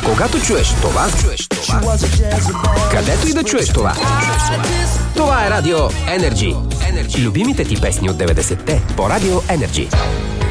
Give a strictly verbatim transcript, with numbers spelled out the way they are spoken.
Когато чуеш това, чуеш това. Където и да чуеш това. Това е Радио Energy. Любимите ти песни от деветдесетте по Радио Energy.